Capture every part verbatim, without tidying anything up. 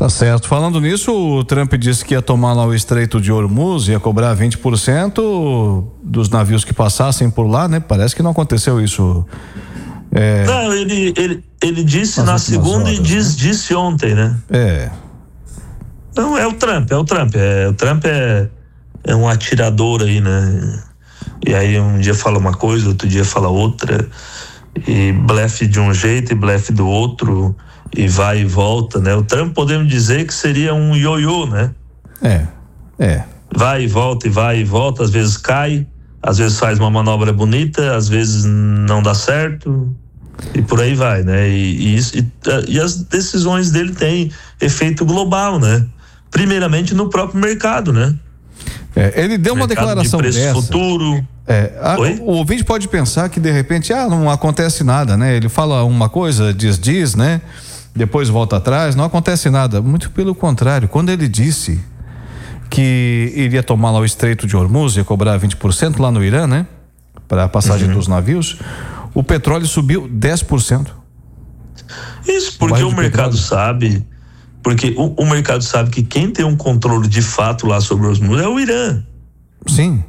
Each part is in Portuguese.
Tá certo. Falando nisso, o Trump disse que ia tomar lá o Estreito de Hormuz, ia cobrar vinte por cento dos navios que passassem por lá, né? Parece que não aconteceu isso. É... Não, ele, ele, ele disse na segunda horas, e diz, né? disse ontem, né? É. Não, é o Trump, é o Trump. É, o Trump é, é um atirador aí, né? E aí um dia fala uma coisa, outro dia fala outra. E blefe de um jeito e blefe do outro. E vai e volta, né? O Trump podemos dizer que seria um ioiô, né? É, é. Vai e volta, e vai e volta, às vezes cai, às vezes faz uma manobra bonita, às vezes não dá certo, e por aí vai, né? E, e, e, e as decisões dele têm efeito global, né? Primeiramente no próprio mercado, né? É, ele deu uma mercado declaração de preço dessa. futuro. É, a, o ouvinte pode pensar que de repente, ah, não acontece nada, né? Ele fala uma coisa, diz, diz, né? Depois volta atrás, não acontece nada. Muito pelo contrário, quando ele disse que iria tomar lá o Estreito de Hormuz, ia cobrar vinte por cento lá no Irã, né? Para a passagem uhum. dos navios, o petróleo subiu dez por cento. Isso, porque o, o mercado sabe, porque o, o mercado sabe que quem tem um controle de fato lá sobre os Hormuz é o Irã. Sim.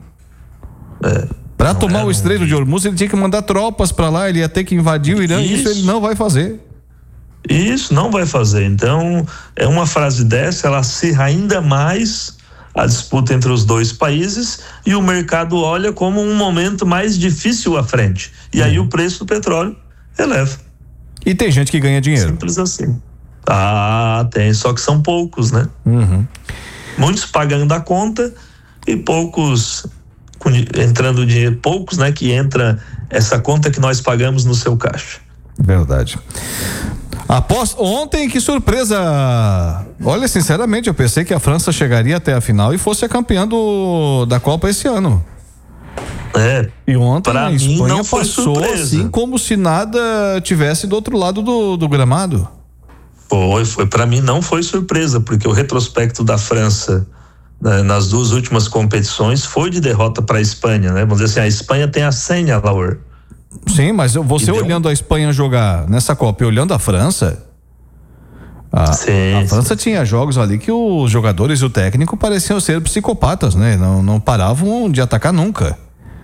É, para tomar é, o Estreito não... de Hormuz, ele tinha que mandar tropas para lá, ele ia ter que invadir o Irã, isso, isso ele não vai fazer. Isso não vai fazer. Então, é uma frase dessa, ela acirra ainda mais a disputa entre os dois países e o mercado olha como um momento mais difícil à frente. E uhum. aí o preço do petróleo eleva. E tem gente que ganha dinheiro. Simples assim. Ah, tem, só que são poucos, né? Uhum. Muitos pagando a conta e poucos entrando dinheiro, poucos, né, que entra essa conta que nós pagamos no seu caixa. Verdade. Após ontem, que surpresa! Olha, sinceramente, eu pensei que a França chegaria até a final e fosse a campeã do, da Copa esse ano. É. E ontem pra a mim Espanha não foi passou surpresa. assim como se nada tivesse do outro lado do, do gramado. Foi, foi. Para mim não foi surpresa, porque o retrospecto da França, né, nas duas últimas competições foi de derrota para a Espanha, né? Vamos dizer assim, a Espanha tem a senha, Laur. Sim, mas você olhando a Espanha jogar nessa Copa e olhando a França, a, sim, a França sim. tinha jogos ali que os jogadores e o técnico pareciam ser psicopatas, né? Não, não paravam de atacar nunca.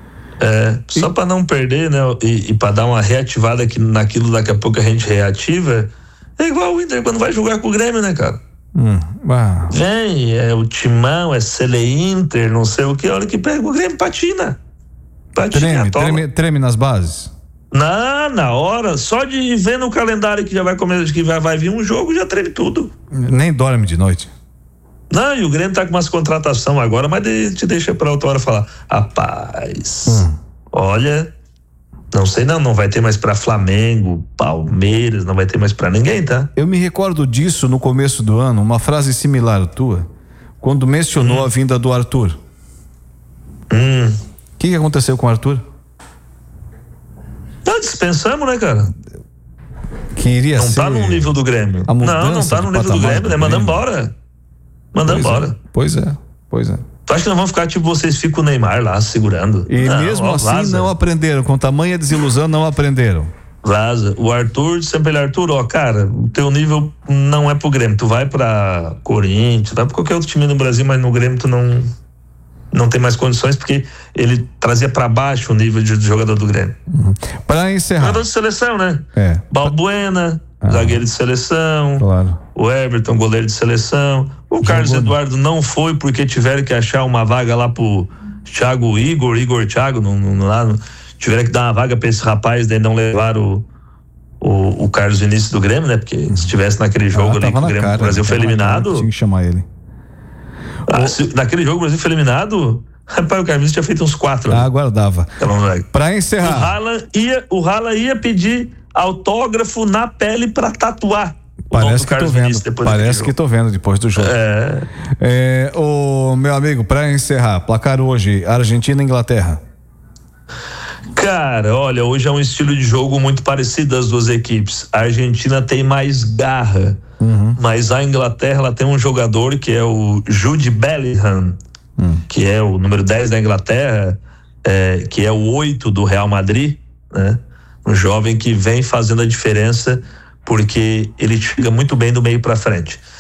É, e... só para não perder, né? E, e para dar uma reativada aqui naquilo, daqui a pouco a gente reativa, é igual o Inter quando vai jogar com o Grêmio, né, cara? Hum, ah. Vem, é o Timão, é Sele Inter, não sei o que, olha que pega o Grêmio, patina. Treme, treme, treme nas bases? Na, na hora, só de ver no calendário que já vai começar, que vai, vai vir um jogo, já treme tudo. Nem dorme de noite. Não, e o Grêmio tá com umas contratações agora, mas de, te deixa pra outra hora falar. Rapaz, hum. olha, não sei não, não vai ter mais pra Flamengo, Palmeiras, não vai ter mais pra ninguém, tá? Eu me recordo disso no começo do ano, uma frase similar à tua, quando mencionou hum. a vinda do Arthur. Hum. O que, que aconteceu com o Arthur? Nós dispensamos, né, cara? Que iria não ser tá no nível do Grêmio. Não, não tá no nível do Grêmio, né? Mandamos embora. Mandamos embora. Pois é, pois é. Tu acha que nós vamos ficar tipo vocês ficam o Neymar lá segurando? E não, mesmo ó, assim vaza. Não aprenderam, com tamanha desilusão não aprenderam. Vaza. O Arthur, sempre ele, Arthur, ó, cara, o teu nível não é pro Grêmio. Tu vai pra Corinthians, vai pra qualquer outro time no Brasil, mas no Grêmio tu não não tem mais condições, porque ele trazia pra baixo o nível de, de jogador do Grêmio. Uhum. Para encerrar. Jogador de seleção, né? É. Balbuena, ah, zagueiro de seleção. Claro. O Everton, goleiro de seleção. O Carlos Jogou, Eduardo né? não foi porque tiveram que achar uma vaga lá pro Thiago Igor, Igor Thiago, no, no, lá, no, tiveram que dar uma vaga pra esse rapaz, daí não levaram o, o, o Carlos Vinícius do Grêmio, né? Porque se estivesse naquele jogo ah, ali que o Grêmio, cara, o Brasil foi eliminado. Tinha que chamar ele. Ah, se, naquele jogo o Brasil foi eliminado, rapaz, o Carlos tinha feito uns quatro. Ah, aguardava. Pra encerrar. O Haaland ia, o Haaland ia pedir autógrafo na pele pra tatuar. Parece que tô vendo. Parece que tô vendo depois do jogo. É. É, o meu amigo, pra encerrar, placar hoje, Argentina e Inglaterra. Cara, olha, hoje é um estilo de jogo muito parecido das duas equipes. A Argentina tem mais garra, uhum. mas a Inglaterra, ela tem um jogador que é o Jude Bellingham, uhum. que é o número dez da Inglaterra, é, que é o oito do Real Madrid, né? Um jovem que vem fazendo a diferença porque ele chega muito bem do meio para frente.